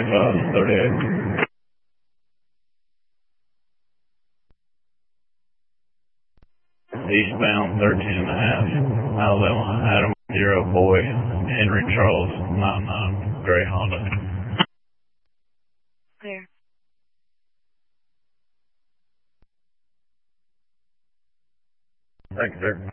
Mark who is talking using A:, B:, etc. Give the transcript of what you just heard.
A: 25, 38. Eastbound 13 and a half, Alabama, Adam 0 Boy, Henry Charles 99, Gray Honda.
B: Clear.
A: Thank you, sir.